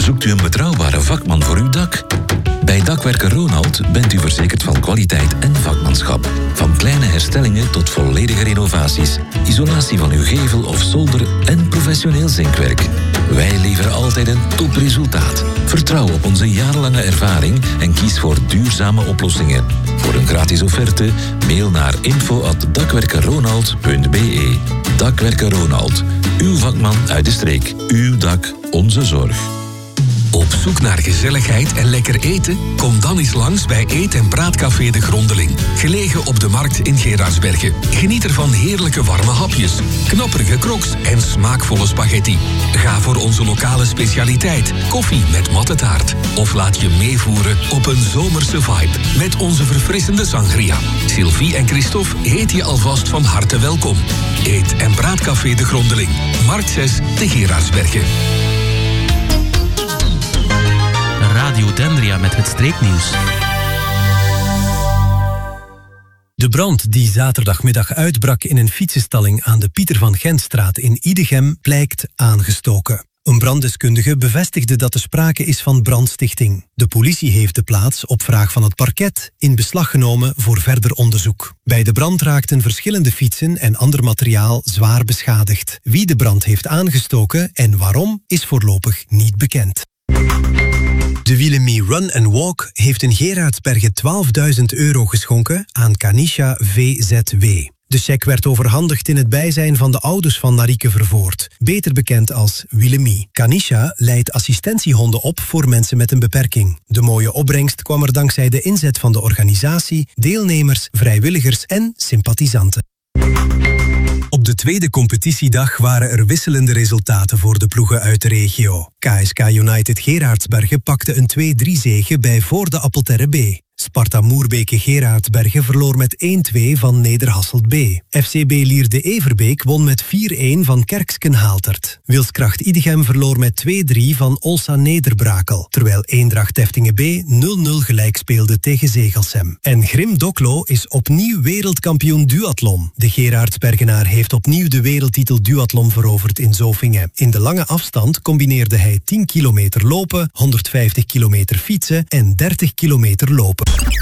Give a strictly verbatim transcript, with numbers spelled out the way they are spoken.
Zoekt u een betrouwbare vakman voor uw dak? Bij Dakwerker Ronald bent u verzekerd van kwaliteit en vakmanschap. Van kleine herstellingen tot volledige renovaties, isolatie van uw gevel of zolder en professioneel zinkwerk. Wij leveren altijd een topresultaat. Vertrouw op onze jarenlange ervaring en kies voor duurzame oplossingen. Voor een gratis offerte, mail naar info at dakwerkerronald punt be. Dakwerker Ronald, uw vakman uit de streek. Uw dak, onze zorg. Op zoek naar gezelligheid en lekker eten? Kom dan eens langs bij Eet- en Praatcafé De Grondeling. Gelegen op de markt in Geraardsbergen. Geniet er van heerlijke warme hapjes, knapperige crocs en smaakvolle spaghetti. Ga voor onze lokale specialiteit, koffie met matte taart. Of laat je meevoeren op een zomerse vibe met onze verfrissende sangria. Sylvie en Christophe heet je alvast van harte welkom. Eet- en Praatcafé De Grondeling. Markt zes, de Geraardsbergen. Radio Dendria met het streeknieuws. De brand die zaterdagmiddag uitbrak in een fietsenstalling aan de Pieter van Gentstraat in Idegem blijkt aangestoken. Een branddeskundige bevestigde dat er sprake is van brandstichting. De politie heeft de plaats op vraag van het parket in beslag genomen voor verder onderzoek. Bij de brand raakten verschillende fietsen en ander materiaal zwaar beschadigd. Wie de brand heeft aangestoken en waarom is voorlopig niet bekend. De Willemie Run and Walk heeft in Geraardsbergen twaalfduizend euro geschonken aan Canisha V Z W. De cheque werd overhandigd in het bijzijn van de ouders van Marieke Vervoort, beter bekend als Willemie. Canisha leidt assistentiehonden op voor mensen met een beperking. De mooie opbrengst kwam er dankzij de inzet van de organisatie, deelnemers, vrijwilligers en sympathisanten. Op de tweede competitiedag waren er wisselende resultaten voor de ploegen uit de regio. K S K United Geraardsbergen pakte een twee-drie zege bij Voor de Appelterre B. Sparta Moerbeke Geraardsbergen verloor met één-twee van Nederhasselt B. F C B Lierde Everbeek won met vier-een van Kerksken Haaltert. Wilskracht Idegem verloor met twee-drie van Olsa Nederbrakel, terwijl Eendracht Teftingen B nul-nul gelijk speelde tegen Zegelsem. En Grim Doklo is opnieuw wereldkampioen duathlon. De Geraardsbergenaar heeft opnieuw de wereldtitel duathlon veroverd in Zofingen. In de lange afstand combineerde hij tien kilometer lopen, honderdvijftig kilometer fietsen en dertig kilometer lopen.